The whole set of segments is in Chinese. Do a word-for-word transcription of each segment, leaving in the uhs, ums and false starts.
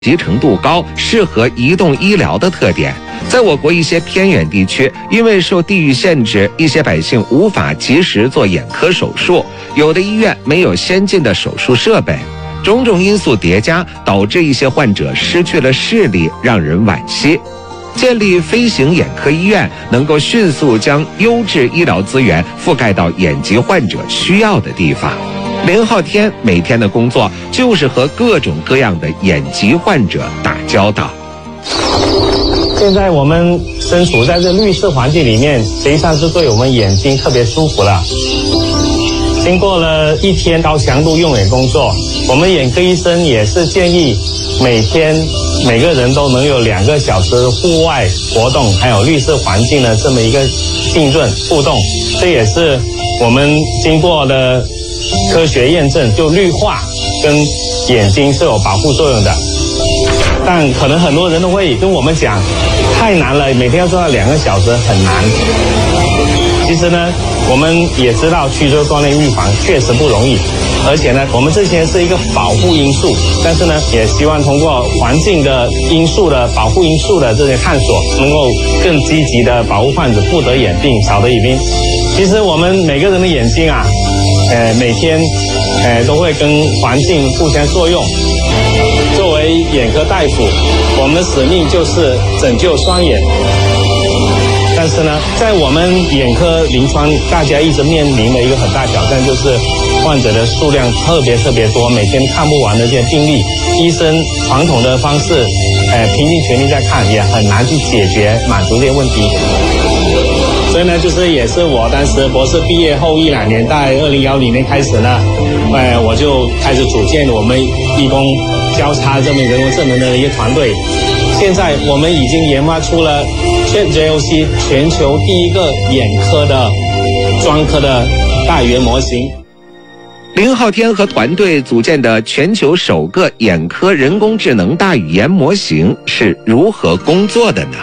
集程度高，适合移动医疗的特点。在我国一些偏远地区，因为受地域限制，一些百姓无法及时做眼科手术，有的医院没有先进的手术设备，种种因素叠加，导致一些患者失去了视力，让人惋惜。建立飞行眼科医院，能够迅速将优质医疗资源覆盖到眼疾患者需要的地方。林浩天每天的工作就是和各种各样的眼疾患者打交道。 现在我们身处在这绿色环境里面，实际上是对我们眼睛特别舒服了。经过了一天高强度用眼工作，我们眼科医生也是建议每天每个人都能有两个小时户外活动，还有绿色环境的这么一个浸润互动。这也是我们经过的科学验证，就绿化跟眼睛是有保护作用的。但可能很多人都会跟我们讲，太难了，每天要做到两个小时很难。其实呢，我们也知道去做锻炼预防确实不容易，而且呢，我们这些是一个保护因素，但是呢，也希望通过环境的因素的保护因素的这些探索，能够更积极的保护患者不得眼病，少得眼病。其实我们每个人的眼睛啊，呃，每天呃都会跟环境互相作用。作为眼科大夫，我们的使命就是拯救双眼。但是呢，在我们眼科临床，大家一直面临的一个很大挑战，就是患者的数量特别特别多，每天看不完的这些病例，医生传统的方式，呃，拼尽全力在看，也很难去解决满足这些问题。所以呢，就是也是我当时博士毕业后一两年，在二零幺零年开始呢，呃，我就开始组建我们义工交叉这么人工智能的一个团队。现在我们已经研发出了 ChatJOC 全球第一个眼科的专科的大语言模型。 林浩天和团队组建的全球首个眼科人工智能大语言模型是如何工作的呢？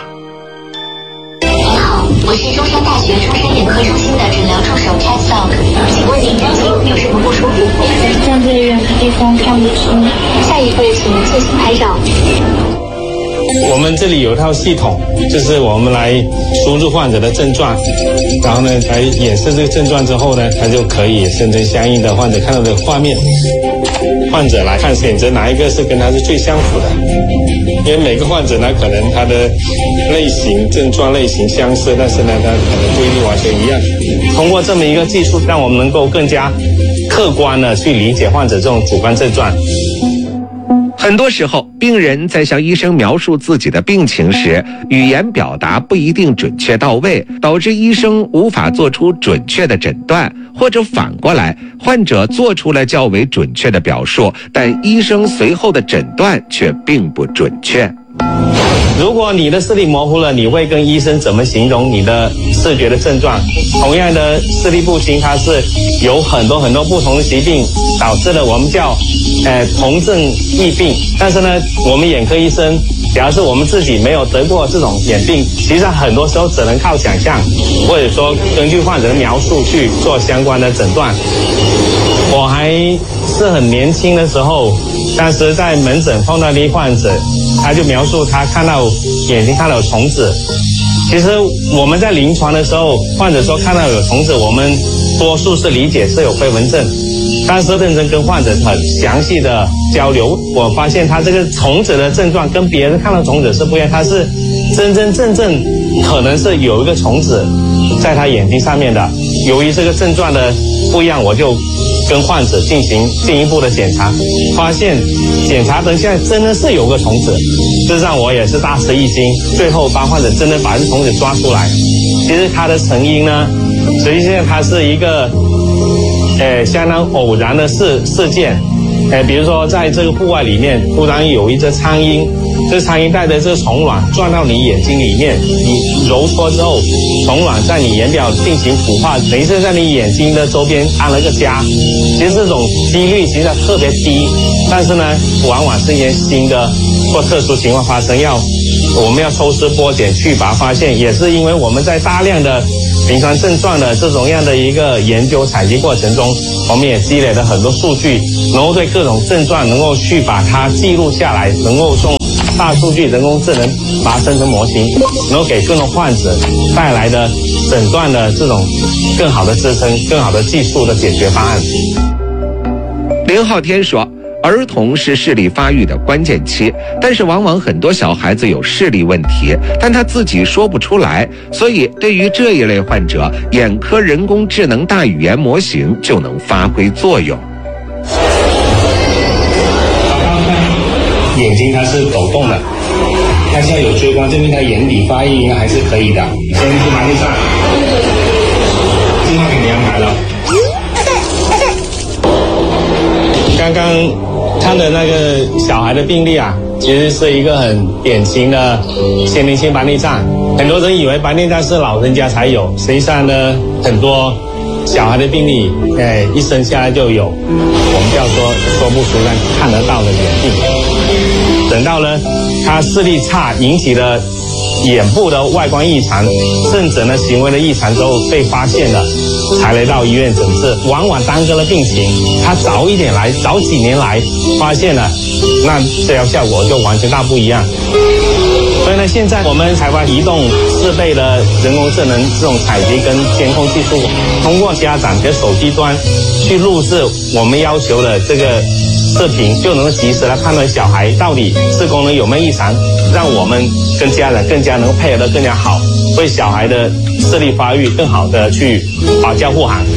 我是中山大学中山眼科中心的诊疗助手 Catstock， 请问您眼睛有什么不舒服？ 站在远的地方看不清。 下一位请自行拍照。 我们这里有一套系统，就是我们来输入患者的症状，然后呢来演示这个症状之后呢，它就可以生成相应的患者看到的画面。患者来看选择哪一个是跟他是最相符的，因为每个患者呢可能他的类型症状类型相似，但是呢他可能不一定完全一样。通过这么一个技术，让我们能够更加客观的去理解患者这种主观症状。 很多时候，病人在向医生描述自己的病情时，语言表达不一定准确到位，导致医生无法做出准确的诊断，或者反过来，患者做出了较为准确的表述，但医生随后的诊断却并不准确。 如果你的视力模糊了，你会跟医生怎么形容你的视觉的症状？同样的视力不清，它是有很多很多不同的疾病导致的，我们叫呃同症异病。但是呢，我们眼科医生，假如是我们自己没有得过这种眼病，其实很多时候只能靠想象，或者说根据患者的描述去做相关的诊断。我还是很年轻的时候，当时在门诊碰到的一患者，他就描述他看到眼睛看到有虫子。其实我们在临床的时候，患者说看到有虫子，我们多数是理解是有飞蚊症。当时认真跟患者很详细的交流，我发现他这个虫子的症状跟别人看到虫子是不一样，他是真真正正可能是有一个虫子在他眼睛上面的。由于这个症状的不一样，我就跟患者进行进一步的检查，发现检查的现在真的是有个虫子，这让我也是大吃一惊。最后帮患者真的把这虫子抓出来。其实它的成因呢，实际上它是一个呃相当偶然的事事件。呃，比如说在这个户外里面，突然有一只苍蝇，这苍蝇带着这个虫卵钻到你眼睛里面，你揉搓之后，虫卵在你眼表进行腐化，等于是在你眼睛的周边安了个家。其实这种几率其实特别低，但是呢，往往是一些新的或特殊情况发生，要我们要抽丝剥茧去把它发现，也是因为我们在大量的临床症状的这种样的一个研究采集过程中，我们也积累了很多数据，能够对各种症状能够去把它记录下来，能够用大数据人工智能把它生成模型，能够给各种患者带来的诊断的这种更好的支撑，更好的技术的解决方案。 林浩天说，儿童是视力发育的关键期，但是往往很多小孩子有视力问题，但他自己说不出来，所以对于这一类患者，眼科人工智能大语言模型就能发挥作用。 眼睛它是抖动的，它现在有追光，证明它眼底发育应该还是可以的。先去麻醉上，尽量给你安排了。刚刚看的那个小孩的病例啊，其实是一个很典型的先天性白内障。很多人以为白内障是老人家才有，实际上呢，很多小孩的病例，哎，一生下来就有，我们叫做说不出但看得到的眼病。等到呢，他视力差引起了眼部的外观异常，甚至呢行为的异常之后被发现了，才来到医院诊治，往往耽搁了病情。他早一点来，早几年来发现了，那治疗效果就完全大不一样。所以呢，现在我们才把移动适备的人工智能这种采集跟监控技术，通过家长的手机端去录制我们要求的这个视频，就能及时来判断小孩到底视功能有没有异常，让我们跟家长更加能配合得更加好，为小孩的视力发育更好的去保驾护航。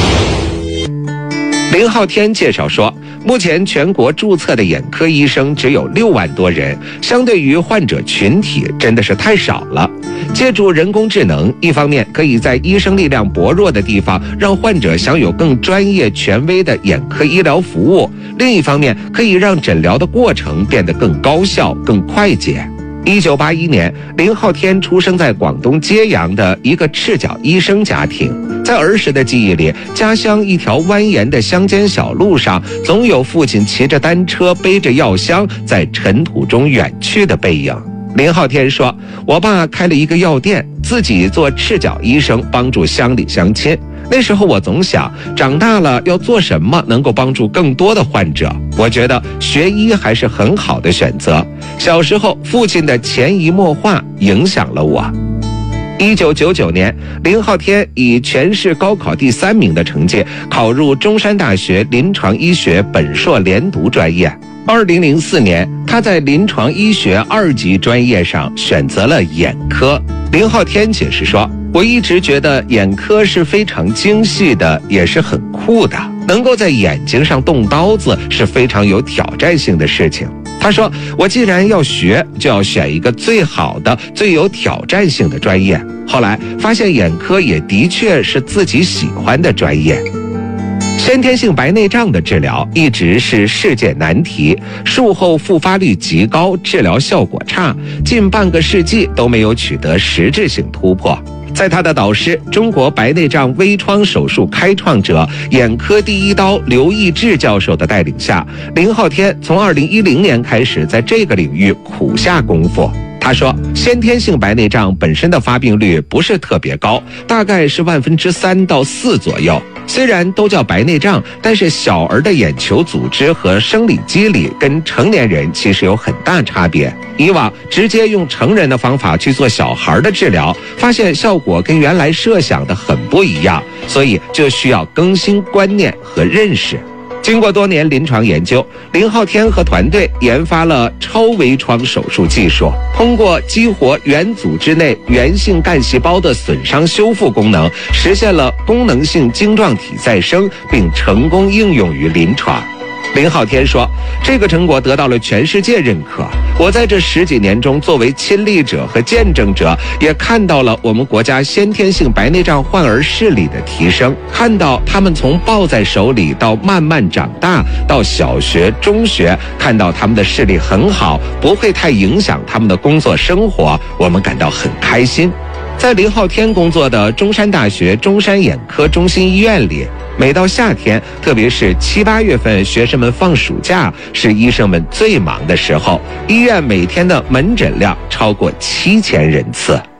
林浩天介绍说，目前全国注册的眼科医生只有六万多人，相对于患者群体真的是太少了。借助人工智能，一方面可以在医生力量薄弱的地方让患者享有更专业权威的眼科医疗服务，另一方面可以让诊疗的过程变得更高效、更快捷。一九八一年，林浩天出生在广东揭阳的一个赤脚医生家庭。在儿时的记忆里，家乡一条蜿蜒的乡间小路上，总有父亲骑着单车背着药箱在尘土中远去的背影。林浩天说，我爸开了一个药店，自己做赤脚医生，帮助乡里乡亲。那时候我总想，长大了要做什么能够帮助更多的患者。我觉得学医还是很好的选择。小时候父亲的潜移默化影响了我。一九九九年，林浩天以全市高考第三名的成绩考入中山大学临床医学本硕连读专业。二零零四年，他在临床医学二级专业上选择了眼科。林浩天解释说，我一直觉得眼科是非常精细的，也是很酷的，能够在眼睛上动刀子是非常有挑战性的事情。他说，我既然要学，就要选一个最好的、最有挑战性的专业。后来发现眼科也的确是自己喜欢的专业。先天性白内障的治疗一直是世界难题，术后复发率极高，治疗效果差，近半个世纪都没有取得实质性突破。在他的导师、中国白内障微创手术开创者、眼科第一刀刘义志教授的带领下，林浩天从二零一零年开始在这个领域苦下功夫。他说，先天性白内障本身的发病率不是特别高，大概是万分之三到四左右。虽然都叫白内障，但是小儿的眼球组织和生理机理跟成年人其实有很大差别。以往直接用成人的方法去做小孩的治疗，发现效果跟原来设想的很不一样，所以就需要更新观念和认识。经过多年临床研究，林浩天和团队研发了超微创手术技术，通过激活原组织内原性干细胞的损伤修复功能，实现了功能性晶状体再生，并成功应用于临床。林浩天说，这个成果得到了全世界认可。我在这十几年中，作为亲历者和见证者，也看到了我们国家先天性白内障患儿视力的提升，看到他们从抱在手里到慢慢长大，到小学、中学，看到他们的视力很好，不会太影响他们的工作生活，我们感到很开心。在林浩天工作的中山大学中山眼科中心医院里，每到夏天，特别是七八月份，学生们放暑假，是医生们最忙的时候。医院每天的门诊量超过七千人次。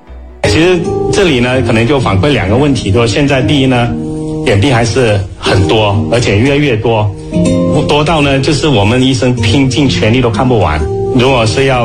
其实这里呢，可能就反馈两个问题，就是现在第一呢，眼病还是很多，而且越来越多，多到呢，就是我们医生拼尽全力都看不完。如果是要